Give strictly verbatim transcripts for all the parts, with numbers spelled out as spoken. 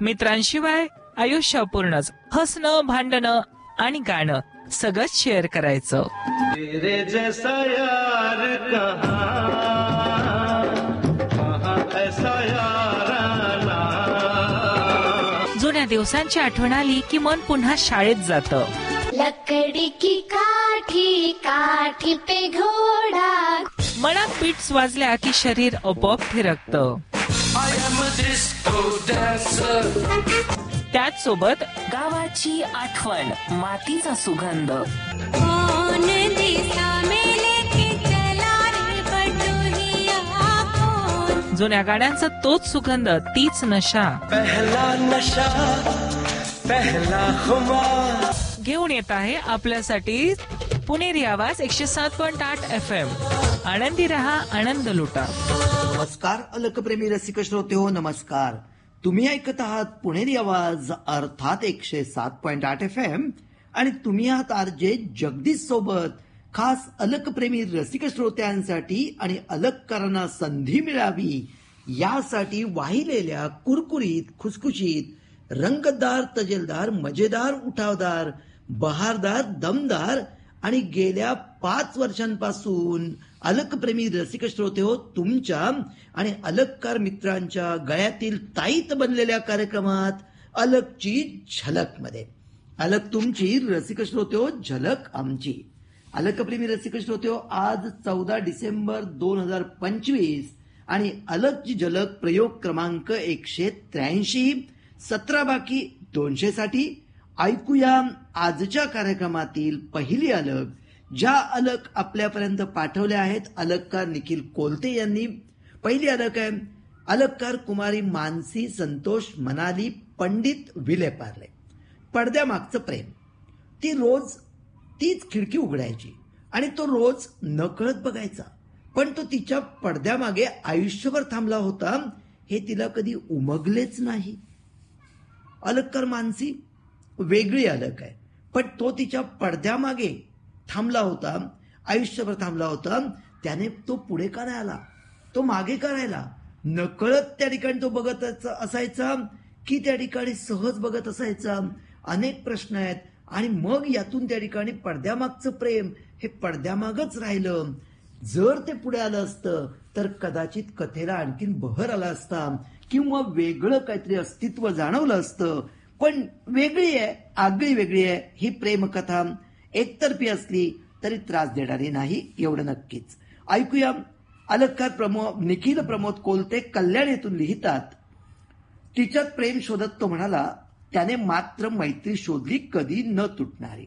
मित्रांशिवाय आयुष्य अपूर्णच. हसणं, भांडणं आणि गाणं सगळंच शेअर करायचं. तेरे जैसा यार कहाँ, कहाँ ऐसा याराना. जुन्या दिवसांची आठवण आली की मन पुन्हा शाळेत जातं. लकड़ी की काठी, काठी पे घोडा. मनात बीट्स वाजल्या की शरीर आपोआप फिरकतं. त्याच सोबत गावाची आठवण, मातीचा सुगंध. जुन्या गाण्यांचा तोच सुगंध, तीच नशा. पहला नशा, पहला खुमार. घेऊन येत आहे आपल्यासाठी पुणेरी आवाज एकशे सात पॉइंट आठ एफ एम. आनंदी रहा, आनंद लुटा. नमस्कार अलकप्रेमी रसिक श्रोते हो, नमस्कार. तुम्ही ऐकत आहात पुणेरी आवाज अर्थात एकशे सात पॉइंट आठ एफ एम आणि तुम्ही आहात आर जे जगदीश सोबत. खास अलकप्रेमी रसिक श्रोत्यांसाठी आणि अलककारांना संधी मिळावी यासाठी वाहिलेल्या कुरकुरीत, खुसखुशीत, रंगतदार, तजेलदार, मजेदार, उठावदार, बहारदार, दमदार आणि गेल्या पाच वर्षांपासून अलकप्रेमी रसिक श्रोते हो तुमच्या आणि अलककार मित्रांच्या गळ्यातील ताईत बनलेल्या कार्यक्रमात अलकची झलक मध्ये. अलक तुमची, रसिक श्रोते हो झलक आमची. अलकप्रेमी रसिक श्रोते हो, आज चौदा डिसेंबर दोन हजार पंचवीस आणि अलकची झलक प्रयोग क्रमांक एकशे त्र्याऐंशी, सतरा बाकी दोनशे साठी ऐकूया आजच्या कार्यक्रमातील पहिली अलक. ज्या अलक आपल्यापर्यंत पाठवल्या आहेत अलककार निखिल कोलते यांनी. पहिली अलक आहे अलककार कुमारी मानसी संतोष मनाली पंडित विलेपार्ले. पडद्यामागचं प्रेम. ती रोज तीच खिडकी उघडायची आणि तो रोज नकळत बघायचा, पण तो तिच्या पडद्यामागे आयुष्यभर थांबला होता हे तिला कधी उमगलेच नाही. अलककार मानसी वेगळी अलक आहे, पण तो तिच्या पडद्यामागे थांबला होता, आयुष्यभर थांबला होता. त्याने तो पुढे का नाही आला, तो मागे का राहिला? नकळत त्या ठिकाणी तो बघत असायचा की त्या ठिकाणी सहज बघत असायचा? अनेक प्रश्न आहेत आणि मग यातून त्या ठिकाणी पडद्यामागचं प्रेम हे पडद्यामागच राहिलं. जर ते पुढे आलं असतं तर कदाचित कथेला आणखीन बहर आला असता किंवा वेगळं काहीतरी अस्तित्व जाणवलं असतं. पण वेगळी आहे, आगळी वेगळी आहे ही प्रेमकथा. एकतर्फी असली तरी त्रास देणारी नाही, एवढं नक्कीच. ऐकूया अलककार प्रमोद निखिल प्रमोद कोलते कल्याण येथून लिहितात. तिच्यात प्रेम शोधत तो म्हणाला, त्याने मात्र मैत्री शोधली कधी न तुटणारी.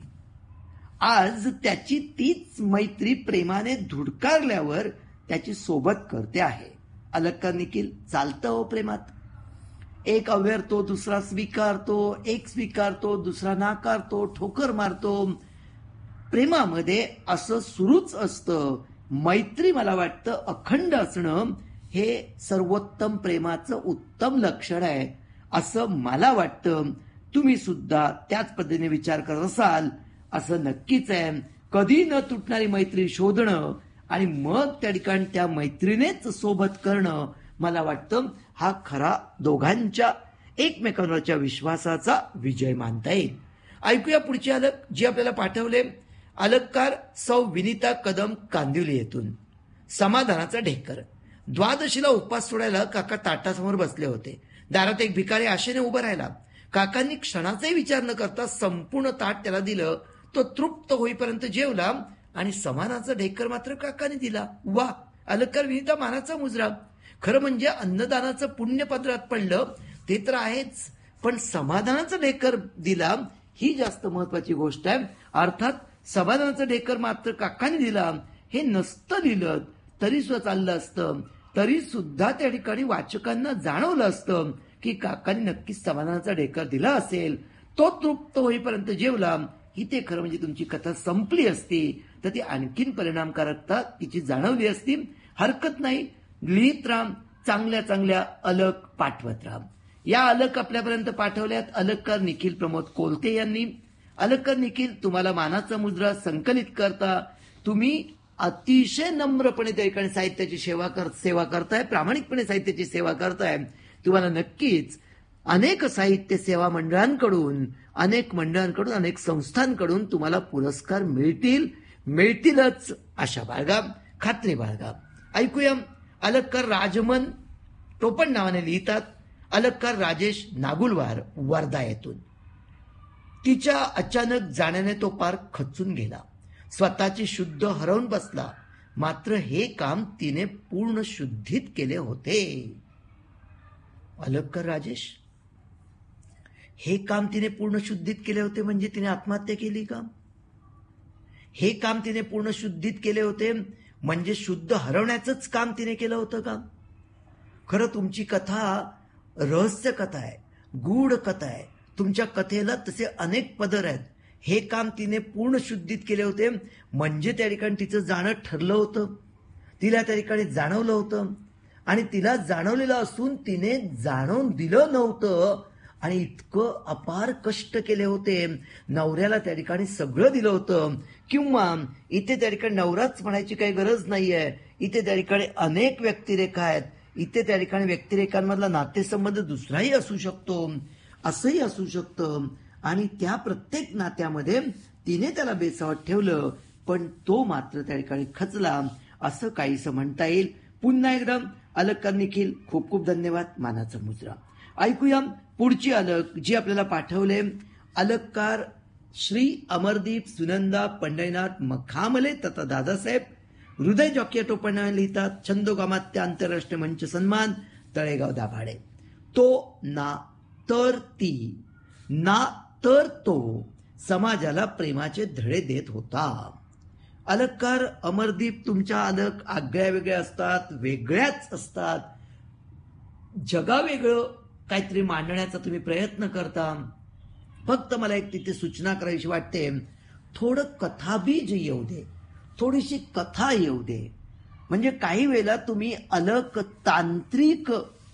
आज त्याची तीच मैत्री प्रेमाने धुडकारल्यावर त्याची सोबत करते आहे. अलककार निखिल, चालतं हो प्रेमात. एक अव्यरतो, दुसरा स्वीकारतो, एक स्वीकारतो, दुसरा नाकारतो, ठोकर मारतो. प्रेमामध्ये असं सुरूच असतं. मैत्री मला वाटतं अखंड असणं हे सर्वोत्तम प्रेमाचं उत्तम लक्षण आहे असं मला वाटतं. तुम्ही सुद्धा त्याच पद्धतीने विचार करत असाल असं नक्कीच आहे. कधी न तुटणारी मैत्री शोधणं आणि मग त्या ठिकाणी त्या मैत्रीनेच सोबत करणं, मला वाटतं हा खरा दोघांच्या एकमेकांवरच्या विश्वासाचा विजय मानता येईल. ऐकूया पुढची अलक जी आपल्याला पाठवले अलककार सौ विनिता कदम कांदिवली येथून. समाधानाचा ढेकर. द्वादशीला उपवास सोडायला काका ताटासमोर बसले होते. दारात एक भिकारी आशेने उभा राहिला. काकांनी क्षणाचाही विचार न करता संपूर्ण ताट त्याला दिलं. तो तृप्त होईपर्यंत जेवला आणि समानाचा ढेकर मात्र काकाने दिला. वा, अलककार विनिता मानाचा मुजरा. खरं म्हणजे अन्नदानाचं पुण्य पदरात पडलं ते तर आहेच, पण समाधानाचं ढेकर दिला ही जास्त महत्वाची गोष्ट आहे. अर्थात समाधानाचं ढेकर मात्र काकाने दिला हे नसतं लिहिलं तरी सुद्धा चाललं असतं. तरी सुद्धा त्या ठिकाणी वाचकांना जाणवलं असतं की काकाने नक्कीच समाधानाचा ढेकर दिला असेल. तो तृप्त होईपर्यंत जेवला ही ते खरं म्हणजे तुमची कथा संपली असती तर ती आणखीन परिणामकारकता तिची जाणवली असती. हरकत नाही, लिहित राम, चांगल्या चांगल्या अलक पाठवत राम. या अलक आपल्यापर्यंत पाठवल्यात अलककार निखिल प्रमोद कोलते यांनी. अलककार निखिल, तुम्हाला मानाचा मुजरा संकलित करता. तुम्ही अतिशय नम्रपणे त्या ठिकाणी साहित्याची सेवा कर सेवा करताय, प्रामाणिकपणे साहित्याची सेवा करताय. तुम्हाला नक्कीच अनेक साहित्य सेवा मंडळांकडून अनेक मंडळांकडून अनेक संस्थांकडून तुम्हाला पुरस्कार मिळतील मिळतीलच अशा बाळगा, खात्री बाळगा. ऐकूया. अलंकार राजमन टोपण नावाने लिहितात. अलंकार राजेश नागुलवार वर्धा येथून. तिच्या अचानक जाण्याने तो पार खचून गेला. स्वतःची शुद्ध हरवून बसला. मात्र हे काम तिने पूर्ण शुद्धीत केले होते. अलंकार राजेश, हे काम तिने पूर्ण शुद्धीत केले होते म्हणजे तिने आत्महत्या केली का? हे काम तिने पूर्ण शुद्धीत केले होते म्हणजे शुद्ध हरवण्याचंच काम तिने केलं होतं का? खरं तुमची कथा रहस्य कथा आहे, गूढ कथा आहे. तुमच्या कथेला तसे अनेक पदर आहेत. हे काम तिने पूर्ण शुद्धीत केले होते म्हणजे त्या ठिकाणी तिचं जाणं ठरलं होतं, तिला त्या ठिकाणी जाणवलं होतं आणि तिला जाणवलेलं असून तिने जाणवून दिलं नव्हतं आणि इतकं अपार कष्ट केले होते. नवऱ्याला त्या ठिकाणी सगळं दिलं होतं. किंवा इथे त्या ठिकाणी नवराच म्हणायची काही गरज नाहीये. इथे त्या ठिकाणी अनेक व्यक्तिरेखा आहेत. इथे त्या ठिकाणी व्यक्तिरेखांमधला नातेसंबंध दुसराही असू शकतो, असंही असू शकतं. आणि त्या प्रत्येक नात्यामध्ये तिने त्याला बेसावत ठेवलं पण तो मात्र त्या ठिकाणी खचला असं काहीसं म्हणता येईल. पुन्हा एकदा अलंकार निखिल खूप खूप धन्यवाद. मानाचा मुजरा. ऐकूया पुढची अलक जी आपल्याला पाठवले. अलंकार श्री अमरदीप सुनंदा पंढरीनाथ मखामले तथा दादासाहेब हृदय जॉकी टोपण लिहितात. छंदोगामात्य आंतरराष्ट्रीय मंच सन्मान तळेगाव दाभाडे. तो ना तर ती ना तर तो समाजाला प्रेमाचे धडे देत होता. अलंकार अमरदीप, तुमच्या अलक आगळ्या वेगळ्या असतात, वेगळ्याच असतात. जगावेगळं काहीतरी मांडण्याचा तुम्ही प्रयत्न करता. फक्त मला एक तिथे सूचना करायची वाटते, थोडं कथाबीज येऊ दे, थोडीशी कथा येऊ दे. म्हणजे काही वेळेला तुम्ही अलक तांत्रिक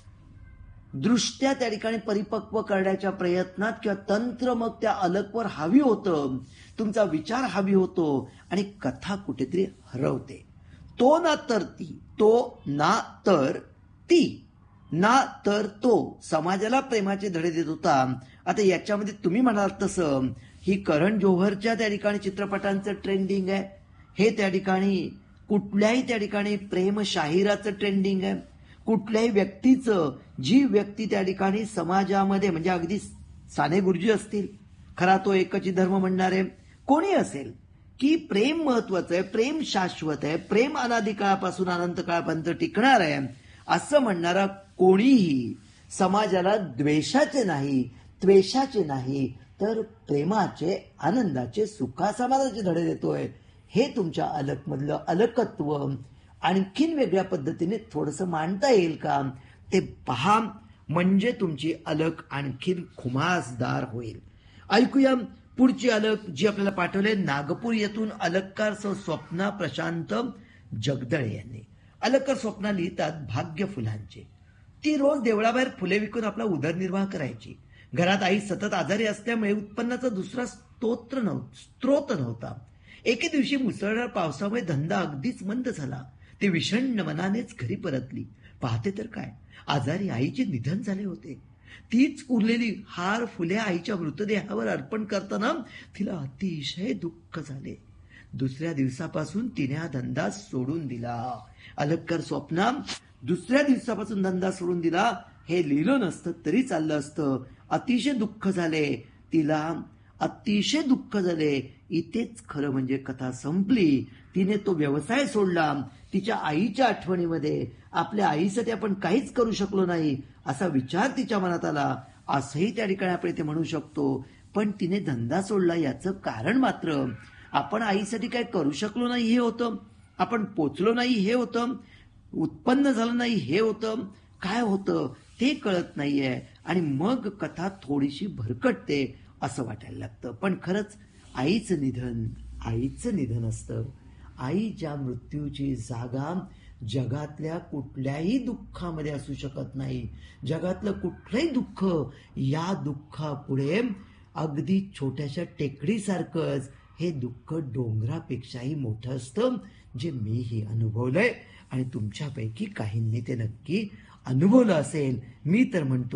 दृष्ट्या त्या ठिकाणी परिपक्व करण्याच्या प्रयत्नात किंवा तंत्र मग त्या अलकवर हावी होतं, तुमचा विचार हावी होतो आणि कथा कुठेतरी हरवते. तो ना तर ती, तो ना तर ती, ना तर तो समाजाला प्रेमाचे धडे देत होता. आता याच्यामध्ये तुम्ही म्हणाल तसं ही करण जोहरच्या त्या ठिकाणी चित्रपटांचं ट्रेंडिंग आहे. हे त्या ठिकाणी कुठल्याही त्या ठिकाणी प्रेम शाहिराचं ट्रेंडिंग आहे. कुठल्याही व्यक्तीचं, जी व्यक्ती त्या ठिकाणी समाजामध्ये म्हणजे अगदी साने गुरुजी असतील, खरा तो एकची धर्म म्हणणारे कोणी असेल, की प्रेम महत्वाचं आहे, प्रेम शाश्वत आहे, प्रेम अनादी काळापासून अनंत काळापर्यंत टिकणार आहे असं म्हणणारा कोणीही समाजाला द्वेषाचे नाही, त्वेषाचे नाही तर प्रेमाचे, आनंदाचे, सुखासमाधानाचे धडे देतोय. हे तुमच्या अलकमधलं अलकत्व आणखीन वेगळ्या पद्धतीने थोडंसं मांडता येईल का ते पहा, म्हणजे तुमची अलक आणखीन खुमासदार होईल. ऐकूया पुढची अलक जी आपल्याला पाठवले. नागपूर येथून अलककार सौ स्वप्ना प्रशांत जगदळे यांनी. अलककार स्वप्ना लिहितात, भाग्य फुलांचे. ती रोज देवळाबाहेर फुले विकून आपला उदरनिर्वाह करायची. घरात आई सतत आजारी असल्यामुळे उत्पन्नाचा दुसरा स्तोत्र नव्हता स्त्रोत नव्हता. एके दिवशी मुसळधार पावसामुळे धंदा अगदीच मंद झाला. ते विषण्ण मनानेच घरी परतली. पाहते तर काय, आजारी आईचे निधन झाले होते. तीच उरलेली हार फुले आईच्या मृतदेहावर अर्पण करताना तिला अतिशय दुःख झाले. दुसऱ्या दिवसापासून तिने हा धंदा सोडून दिला. अलककार स्वप्ना दुसऱ्या दिवसापासून धंदा सोडून दिला. हे लिहिलं नसतं तरी चाललं असतं. अतिशय दुःख झाले तिला, अतिशय दुःख झाले. इथेच खरं म्हणजे कथा संपली. तिने तो व्यवसाय सोडला. तिच्या आईच्या आठवणीमध्ये आपल्या आईसाठी आपण काहीच करू शकलो नाही असा विचार तिच्या मनात आला, असंही त्या ठिकाणी आपण इथे म्हणू शकतो. पण तिने धंदा सोडला याचं कारण मात्र आपण आईसाठी काय करू शकलो नाही हे होतं, आपण पोचलो नाही हे होतं, उत्पन्न झालं नाही हे होतं, काय होतं ते कळत नाहीये आणि मग कथा थोडीशी भरकटते असं वाटायला लागतं. पण खरंच आईचं निधन आईचं निधन असतं. आईच्या मृत्यूची जागा जगातल्या कुठल्याही दुःखामध्ये असू शकत नाही. जगातलं कुठलंही दुःख या दुःखापुढे अगदी छोट्याशा टेकडीसारखंच हे दुःख डोंगरापेक्षाही मोठं असतं, जे मीही अनुभवलंय आणि तुमच्यापैकी काहींनी ते नक्की अनुभवलं असेल. मी तर म्हणतो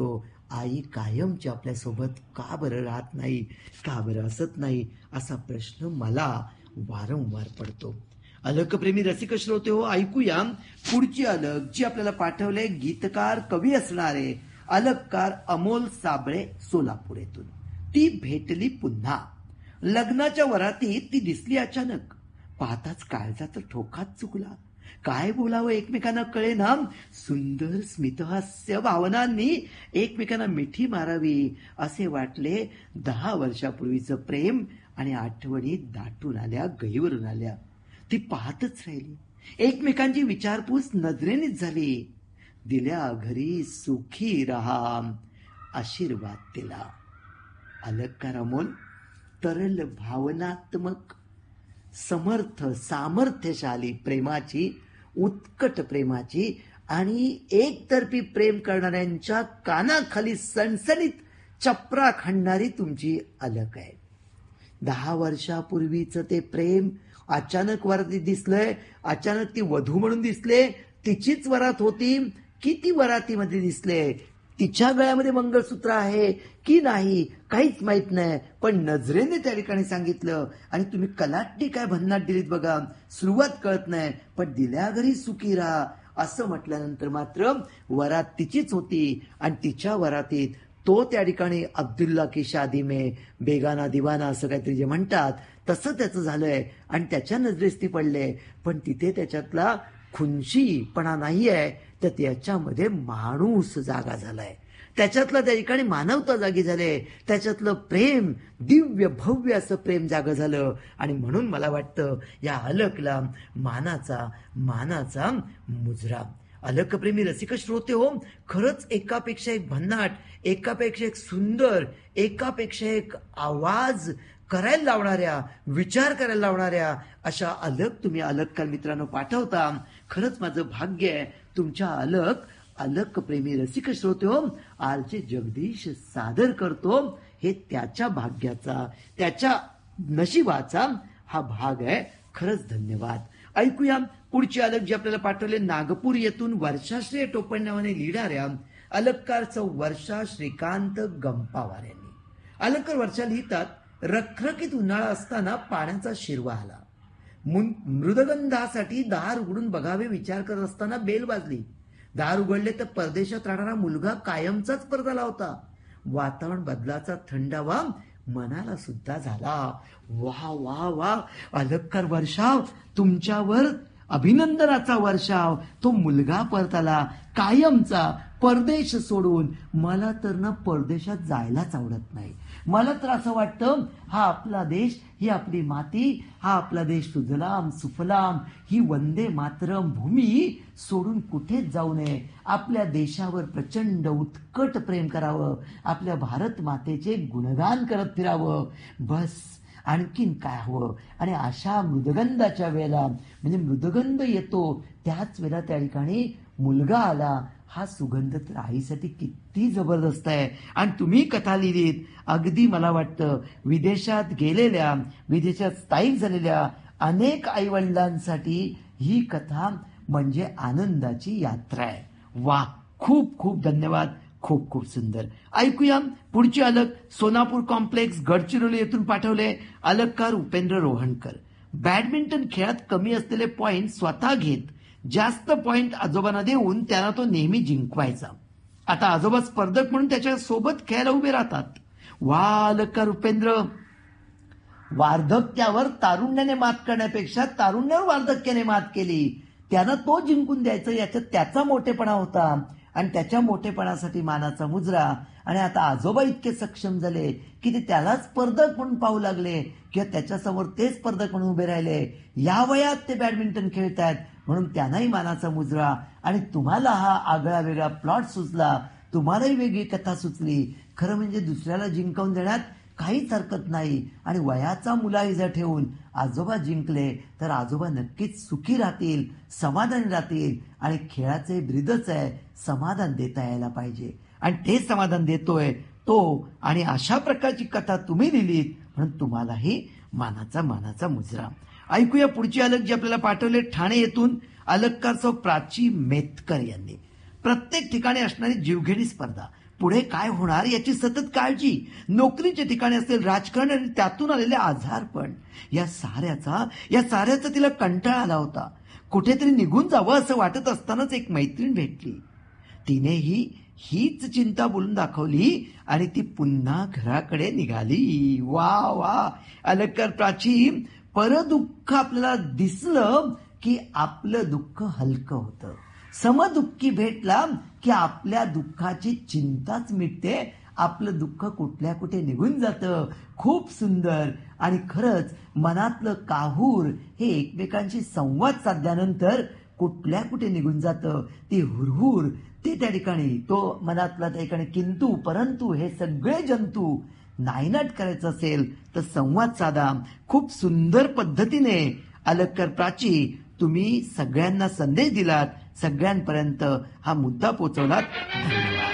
आई कायमची आपल्यासोबत का बरं राहत नाही, का बरं असत नाही, असा प्रश्न मला वारंवार पडतो. अलकप्रेमी रसिक श्रोते हो, ऐकूया पुढची अलक जी आपल्याला पाठवले गीतकार कवी असणारे अलककार अमोल साबळे सोलापूर येथून. ती भेटली पुन्हा. लग्नाच्या वरातीत ती दिसली अचानक. पाहताच काळजाचा ठोकाच चुकला. काय बोलावं एकमेकांना कळेना. सुंदर स्मितहास्य भावनांनी एकमेकांना मिठी मारावी असे वाटले. दहा वर्षापूर्वीचं प्रेम आणि आठवणी दाटून आल्या, गहिवरून आल्या. ती पाहतच राहिली. एकमेकांची विचारपूस नजरेनेच झाली. दिल्या घरी सुखी रहा आशीर्वाद दिला. अलककार अमोल तरल भावनात्मक समर्थ सामर्थ्यशाली प्रेमाची, उत्कट प्रेमाची आणि एकतर्फी प्रेम करणाऱ्यांच्या कानाखाली सणसणीत चपरा खणणारी तुमची अलक आहे. दहा वर्षापूर्वीच ते प्रेम अचानक वरातीत दिसलंय. अचानक ती वधू म्हणून दिसले. तिचीच वरात होती की ती वरातीमध्ये दिसले. तिच्या गळ्यामध्ये मंगळसूत्र आहे की नाही काहीच माहित नाही, पण नजरेने त्या ठिकाणी सांगितलं. आणि तुम्ही कलाटणी काय भन्नाट दिलीत बघा. सुरुवात कळत नाही, पण दिल्या घरी सुखी राहा असं म्हटल्यानंतर मात्र वरात तिचीच होती. आणि तिच्या वरातीत तो त्या ठिकाणी अब्दुल्ला की शादी में बेगाना दिवाना असं काहीतरी जे म्हणतात तसं त्याचं झालंय. आणि त्याच्या नजरेस ती पडले. पण तिथे त्याच्यातला खुनशीपणा नाही आहे, तर त्याच्यामध्ये माणूस जागा झालाय. त्याच्यातलं त्या ठिकाणी मानवता जागी झाले. त्याच्यातलं प्रेम दिव्य भव्य असं प्रेम जागं झालं. आणि म्हणून मला वाटतं या अलकला मानाचा मानाचा मुजरा. अलकप्रेमी रसिक श्रोते हो, खरंच एकापेक्षा एक भन्नाट, एकापेक्षा एक सुंदर, एकापेक्षा एक आवाज करायला लावणाऱ्या, विचार करायला लावणाऱ्या अशा अलक तुम्ही अलककार मित्रांनो पाठवता. खरंच माझं भाग्य आहे. तुमच्या अलक अलक प्रेमी रसिक श्रोते हो, आर जे जगदीश सादर करतो हे त्याच्या भाग्याचा, त्याच्या नशिबाचा हा भाग आहे. खरंच धन्यवाद. ऐकूया पुढची अलक जी आपल्याला पाठवले नागपूर येथून वर्षाश्री टोपणनावाने लिहिणाऱ्या अलककार सौ वर्षा श्रीकांत गंपावार यांनी. अलककार वर्षा लिहितात, रखरखीत उन्हाळा असताना पाण्याचा शिरवा आला. मृदगंधासाठी दार उघडून बघावे विचार करत असताना बेल वाजली. दार उघडले तर परदेशात राहणारा मुलगा कायमचाच परत आला होता. वातावरण बदलाचा थंडावा मनाला सुद्धा झाला. वा वा वा अलककार वर्षाव, तुमच्यावर अभिनंदनाचा वर्षाव. तो मुलगा परत आला कायमचा, परदेश सोडून. मला तर ना परदेशात जायलाच आवडत नाही. मला तर असं वाटतं हा आपला देश, ही आपली माती, हा आपला देश सुजलाम सुफलाम, ही वंदे मातरम भूमी सोडून कुठेच जाऊ नये. आपल्या देशावर प्रचंड उत्कट प्रेम करावं. आपल्या भारत मातेचे गुणगान करत फिरावं. बस आणखीन काय हवं. आणि अशा मृदगंधाच्या वेळेला, म्हणजे मृदगंध येतो त्याच वेळेला त्या ठिकाणी मुलगा आला. हा सुगंध तर आईसाठी किती जबरदस्त आहे. आणि तुम्ही कथा लिहिलीत, अगदी मला वाटतं विदेशात गेलेल्या, विदेशात स्थायिक झालेल्या अनेक आईवडिलांसाठी ही कथा म्हणजे आनंदाची यात्रा आहे. वा, खूप खूप धन्यवाद. खूप खूप सुंदर. ऐकूया पुढची अलक सोनापूर कॉम्प्लेक्स गडचिरोली येथून पाठवले अलककार उपेंद्र रोहणकर. बॅडमिंटन खेळात कमी असलेले पॉइंट स्वतः घेत जास्त पॉइंट आजोबांना देऊन त्यांना तो नेहमी जिंकवायचा. आता आजोबा स्पर्धक म्हणून त्याच्या सोबत खेळायला उभे राहतात. वा अलककार उपेंद्र, वार्धक्यावर तारुण्याने मात करण्यापेक्षा तारुण्यावर वार्धक्याने मात केली. त्यानं तो जिंकून द्यायचं याच्यात त्याचा मोठेपणा होता. आणि त्याच्या मोठेपणासाठी मानाचा मुजरा. आणि आता आजोबा इतके सक्षम झाले की ते त्याला स्पर्धक म्हणून पाहू लागले किंवा त्याच्यासमोर ते स्पर्धक म्हणून उभे राहिले. या वयात ते बॅडमिंटन खेळतायत म्हणून त्यांनाही मानाचा मुजरा. आणि तुम्हाला हा आगळा वेगळा प्लॉट सुचला, तुम्हालाही वेगळी कथा सुचली. खरं म्हणजे दुसऱ्याला जिंकवून देण्यात काहीच हरकत नाही. आणि वयाचा मुलाहिजा ठेवून आजोबा जिंकले तर आजोबा नक्कीच सुखी राहतील, समाधानी राहतील. आणि खेळाचे ब्रीदच आहे, समाधान देता यायला पाहिजे. आणि ते समाधान देतोय तो. आणि अशा प्रकारची कथा तुम्ही लिहिलीत म्हणून तुम्हालाही मानाचा मानाचा मुजरा. ऐकूया पुढची अलक जी आपल्याला पाठवले ठाणे येथून अलककार सौ प्राची मेतकर यांनी. प्रत्येक ठिकाणी असणारी जीवघेणी स्पर्धा, पुढे काय होणार याची सतत काळजी, नोकरीच्या ठिकाणी असेल राजकारण आणि त्यातून आलेले आजारपण, या साऱ्याचा या साऱ्याचा तिला कंटाळा आला होता. कुठेतरी निघून जावं असं वाटत असतानाच एक मैत्रीण भेटली. तिनेही हीच चिंता बोलून दाखवली आणि ती पुन्हा घराकडे निघाली. वा वा अलकर प्राची, परदुःख आपल्याला दिसलं की आपलं दुःख हलकं होतं. समदुःखी भेटला की आपल्या दुःखाची चिंताच मिटते, आपलं दुःख कुठल्या कुठे निघून जातं. खूप सुंदर. आणि खरंच मनातलं काहूर हे एकमेकांशी संवाद साधल्यानंतर कुठल्या कुठे निघून जातं. ती हुरहुर ते त्या ठिकाणी, तो मनातला त्या ठिकाणी किंतु परंतु हे सगळे जंतू नायनाट करायचं असेल तर संवाद साधा. खूप सुंदर पद्धतीने अलकर प्राची तुम्ही सगळ्यांना संदेश दिलात, सगळ्यांपर्यंत हा मुद्दा पोहोचवलात. धन्यवाद.